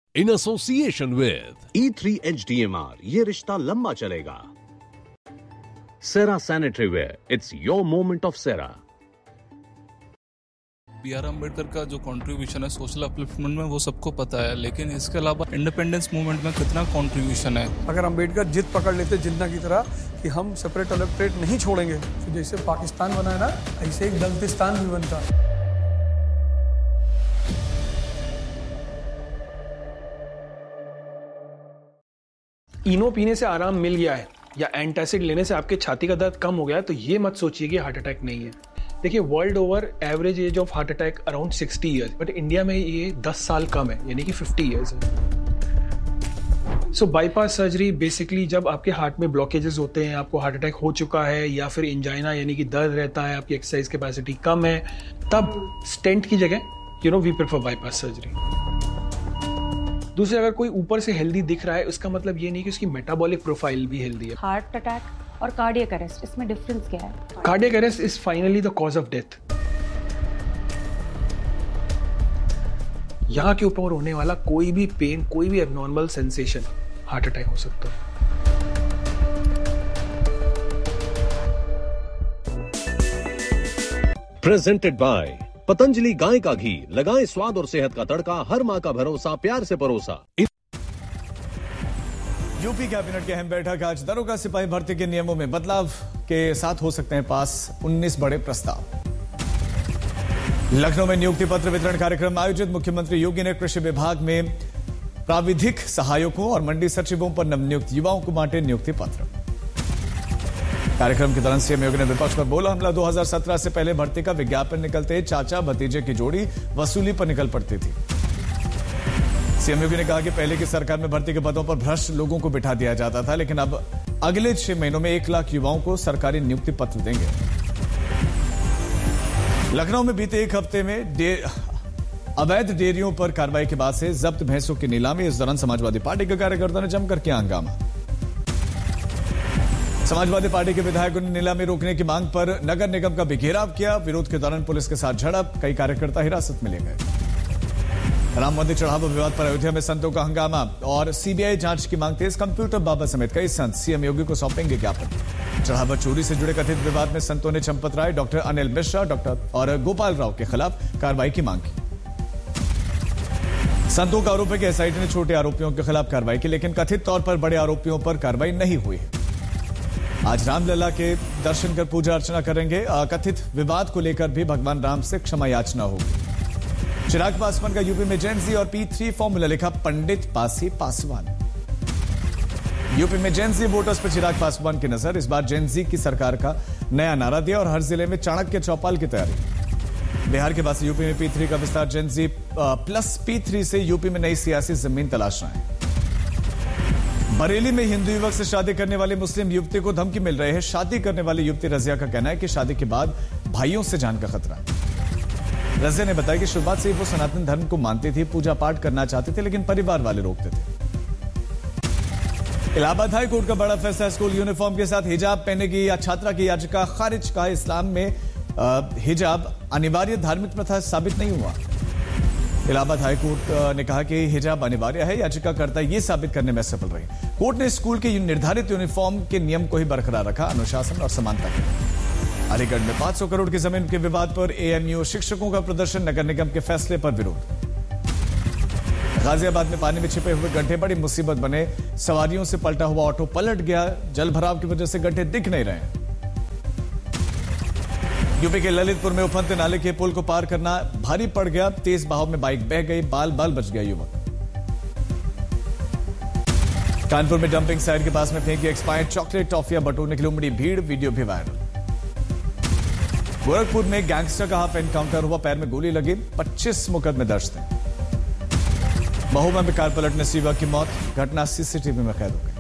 in association with E3 HDMR, ये रिश्ता लंबा चलेगा। सेरा sanitary ware, it's your moment of Sera. B.R. Ambedkar का जो कंट्रीब्यूशन है सोशल अपलिफ्टमेंट में वो सबको पता है, लेकिन इसके अलावा इंडिपेंडेंस मूवमेंट में कितना कंट्रीब्यूशन है। अगर अम्बेडकर जिद पकड़ लेते जिन्ना की तरह कि हम सेपरेट इलेक्टोरेट नहीं छोड़ेंगे, तो जैसे पाकिस्तान बना है ना, ऐसे एक दलतिस्तान भी बनता। इनो पीने से आराम मिल गया है या एंटासिड लेने से आपके छाती का दर्द कम हो गया है, तो ये मत सोचिए कि हार्ट अटैक नहीं है। देखिए, world over average age of heart attack around 60 years, but India में ये 10 साल कम है, यानी कि 50 ईयर्स है। सो बाईपास सर्जरी बेसिकली जब आपके हार्ट में ब्लॉकेजेस होते हैं, आपको हार्ट अटैक हो चुका है या फिर इंजाइना यानी कि दर्द रहता है, आपकी एक्सरसाइज कैपेसिटी कम है, तब स्टेंट की जगह वी प्रेफर बाईपास सर्जरी। दूसरे, अगर कोई ऊपर से हेल्दी दिख रहा है, उसका मतलब ये नहीं कि उसकी मेटाबॉलिक प्रोफाइल भी हेल्दी है। हार्ट अटैक और कार्डियक अरेस्ट, इसमें डिफरेंस क्या है? Cardiac arrest is finally the cause of death. यहाँ के ऊपर होने वाला कोई भी पेन, कोई भी एबनॉर्मल सेंसेशन हार्ट अटैक हो सकता है। प्रेजेंटेड बाय पतंजलि गाय का घी, लगाएं स्वाद और सेहत का तड़का, हर मां का भरोसा, प्यार से परोसा। यूपी कैबिनेट की अहम बैठक आज। दरोगा सिपाही भर्ती के नियमों में बदलाव के साथ हो सकते हैं पास 19 बड़े प्रस्ताव। लखनऊ में नियुक्ति पत्र वितरण कार्यक्रम आयोजित। मुख्यमंत्री योगी ने कृषि विभाग में प्राविधिक सहायकों और मंडी सचिवों पर नवनियुक्त युवाओं को बांटे नियुक्ति पत्र। कार्यक्रम के दौरान सीएम योगी ने विपक्ष पर बोला हमला। 2017 से पहले भर्ती का विज्ञापन निकलते चाचा भतीजे की जोड़ी वसूली पर निकल पड़ती थी। सीएम योगी ने कहा कि पहले की सरकार में भर्ती के पदों पर भ्रष्ट लोगों को बिठा दिया जाता था, लेकिन अब अगले 6 महीनों में 1 लाख युवाओं को सरकारी नियुक्ति पत्र देंगे। लखनऊ में बीते एक हफ्ते में अवैध डेयरियों पर कार्रवाई के बाद से जब्त भैंसों की नीलामी। इस दौरान समाजवादी पार्टी के कार्यकर्ताओं ने जमकर किया हंगामा। समाजवादी पार्टी के विधायकों ने नीलामी रोकने की मांग पर नगर निगम का भी घेराव किया। विरोध के दौरान पुलिस के साथ झड़प, कई कार्यकर्ता हिरासत में ले गए। राम मंदिर चढ़ावा विवाद पर अयोध्या में संतों का हंगामा और सीबीआई जांच की मांग तेज। कंप्यूटर बाबा समेत कई संत सीएम योगी को सौंपेंगे ज्ञापन। चढ़ावा चोरी से जुड़े कथित विवाद में संतों ने चंपत राय, डॉक्टर अनिल मिश्रा, डॉक्टर और गोपाल राव के खिलाफ कार्रवाई की मांग की। संतों का आरोप है कि एसआईटी ने छोटे आरोपियों के खिलाफ कार्रवाई की, लेकिन कथित तौर पर बड़े आरोपियों पर कार्रवाई नहीं हुई है। आज रामलला के दर्शन कर पूजा अर्चना करेंगे। कथित विवाद को लेकर भी भगवान राम से क्षमा याचना होगी। चिराग पासवान का यूपी में जेन-ज़ी और P3 फॉर्मूला लिखा पंडित पासी पासवान। यूपी में जेन-ज़ी वोटर्स पर चिराग पासवान की नजर। इस बार जेन-ज़ी की सरकार का नया नारा दिया और हर जिले में चाणक्य चौपाल की तैयारी। बिहार के बाद यूपी में P3 का विस्तार। जेन-ज़ी प्लस P3 से यूपी में नई सियासी जमीन तलाशना है। बरेली में हिंदू युवक से शादी करने वाली मुस्लिम युवती को धमकी मिल रही है। शादी करने वाली युवती रजिया का कहना है कि शादी के बाद भाइयों से जान का खतरा। रजिया ने बताया कि शुरुआत से ही वो सनातन धर्म को मानती थी, पूजा पाठ करना चाहती थी, लेकिन परिवार वाले रोकते थे। इलाहाबाद हाई कोर्ट का बड़ा फैसला। स्कूल यूनिफॉर्म के साथ हिजाब पहनने की या छात्रा की याचिका खारिज। कहा इस्लाम में हिजाब अनिवार्य धार्मिक प्रथा साबित नहीं हुआ। इलाहाबाद हाई कोर्ट ने कहा कि हिजाब अनिवार्य है, याचिकाकर्ता ये साबित करने में सफल रही। कोर्ट ने स्कूल के निर्धारित यूनिफॉर्म के नियम को ही बरकरार रखा, अनुशासन और समानता के। अलीगढ़ में 500 करोड़ की जमीन के विवाद पर एएमयू शिक्षकों का प्रदर्शन। नगर निगम के फैसले पर विरोध। गाजियाबाद में पानी में छिपे हुए गड्ढे बड़ी मुसीबत बने। सवारियों से पलटा हुआ ऑटो पलट गया। जल भराव की वजह से गड्ढे दिख नहीं रहे। यूपी के ललितपुर में उफनते नाले के पुल को पार करना भारी पड़ गया। तेज बहाव में बाइक बह गई, बाल बाल बच गया युवक। कानपुर में डंपिंग साइट के पास में फेंकी एक्सपायर्ड चॉकलेट टॉफियां बटोरने के लिए उमड़ी भीड़। वीडियो भी वायरल। गोरखपुर में गैंगस्टर का हाफ एनकाउंटर हुआ, पैर में गोली लगी। 25 मुकदमे दर्ज थे। महुआ में कार पलटने से युवक की मौत। घटना सीसीटीवी में कैद हो गई।